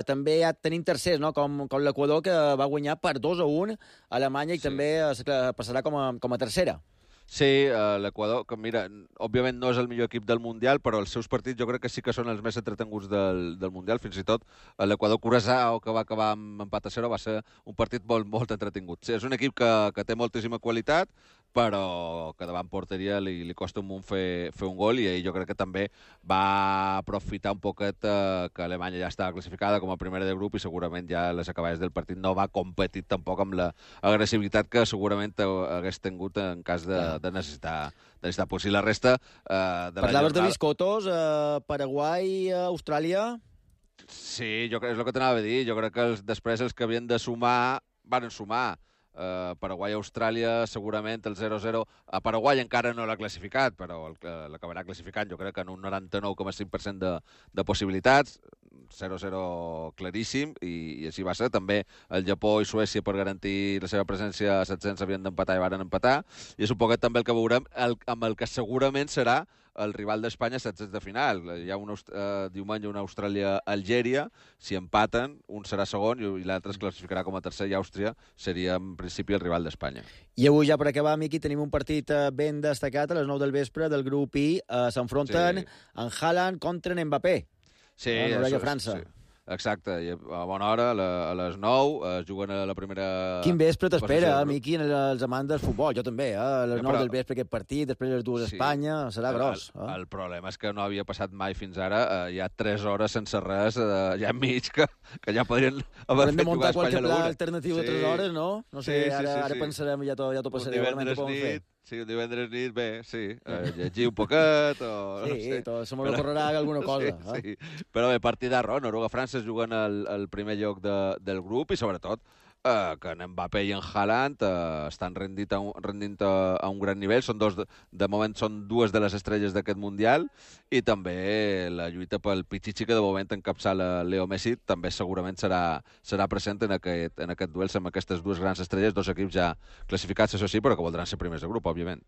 també ja tenim tercers, no? Com l'Equador, que va guanyar per 2-1 a Alemanya i també passarà com a tercera. Sí, l'Equador, que mira, òbviament no és el millor equip del Mundial, però els seus partits jo crec que sí que són els més entretenguts del Mundial. Fins i tot l'Equador-Curaçao, que va acabar amb empat a 0, va ser un partit molt, molt entretingut. Sí, és un equip que té moltíssima qualitat, però que davant porteria li costa un munt fer un gol, i ahir jo crec que també va aprofitar un poquet que Alemanya ja estava classificada com a primera de grup i segurament ja les acabades del partit no va competir tampoc amb l'agressivitat que segurament hagués tingut en cas de necessitar pues, si la resta de Parlaves de Biscottos, Paraguai, Austràlia... Sí, és el que t'anava a dir. Jo crec que després els que havien de sumar van sumar. Paraguai-Austràlia, segurament el 0-0. A Paraguai encara no l'ha classificat, però l'acabarà classificant, jo crec que en un 99,5% de possibilitats. 0-0 claríssim, i així va ser. També el Japó i Suècia, per garantir la seva presència a 700, havien d'empatar i varen empatar. I és un poquet també el que veurem, amb el que segurament serà el rival d'Espanya a 16 de final. Hi ha diumenge una Austràlia-Algèria. Si empaten, un serà segon i l'altre es classificarà com a tercer, i Àustria seria, en principi, el rival d'Espanya. I avui, ja per acabar, Miqui, tenim un partit ben destacat a les 9 del vespre del grup I. S'enfronten en Haaland contra en Mbappé. Sí, França. Sí. Exacte, i a bona hora, a les 9, juguen a la primera... Quin vespre t'espera, Miqui, els amants del futbol? Jo també, a les 9 del vespre aquest partit, després les 2 d'Espanya, serà gros. El problema és que no havia passat mai fins ara, hi ha 3 hores sense res, ja enmig, que ja podrien haver fet jugar a Espanya. Haurem de muntar qualque pla alternatiu de 3 hores, no? No sé, ara pensarem, ja t'ho passaré. Divendres nit, sí, divendres nit, bé, sí, llegir un poquet o... Sí, se m'ocorrerà alguna cosa. Sí, però bé, partidar-ro, Noruega-França juguen al primer lloc del grup, i sobretot que en Mbappé i en Haaland estan rendint a un gran nivell. De moment són dues de les estrelles d'aquest Mundial, i també la lluita pel Pichichi, que de moment encapçala Leo Messi, també segurament serà present en aquest duel amb aquestes dues grans estrelles, dos equips ja classificats, això sí, però que voldran ser primers de grup, òbviament.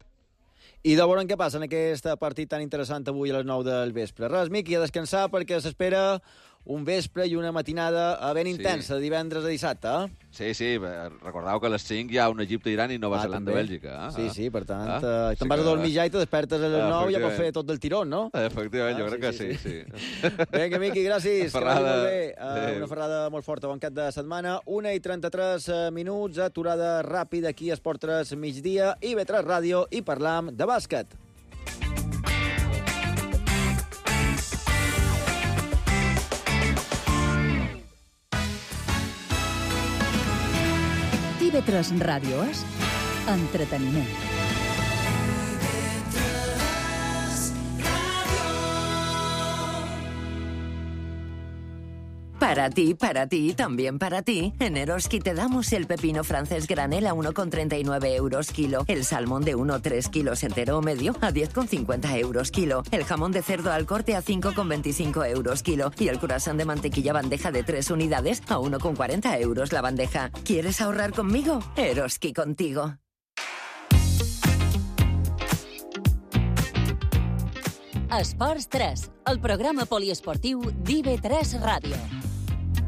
I de veure què passa en aquest partit tan interessant avui a les 9 del vespre. Res, Miqui, a descansar, perquè s'espera un vespre i una matinada ben intensa, de divendres a dissabte. Sí, recordeu que a les 5 hi ha un Egipte-Iran i Nova Zelanda-Bèlgica. Sí, per tant, te'n vas a dormir ja i te despertes a les 9 i ja pots fer tot del tirón, no? Efectivament, jo crec que sí. Vinga, Miqui, gràcies. Que vagi molt bé. Una ferrada molt forta, bon cap de setmana. 1:33 minuts, aturada ràpida aquí a Esport 3 migdia, i IB3 Ràdio, i parlam de bàsquet. IB3 Ràdio és entreteniment. Para ti, también para ti, en Eroski te damos el pepino francés granel a 1,39 euros kilo, el salmón de 1,3 kilos entero o medio a 10,50 euros kilo, el jamón de cerdo al corte a 5,25 euros kilo y el croissant de mantequilla bandeja de 3 unidades a 1,40 euros la bandeja. ¿Quieres ahorrar conmigo? Eroski contigo. Esports 3, el programa poliesportiu d'IB3 Ràdio.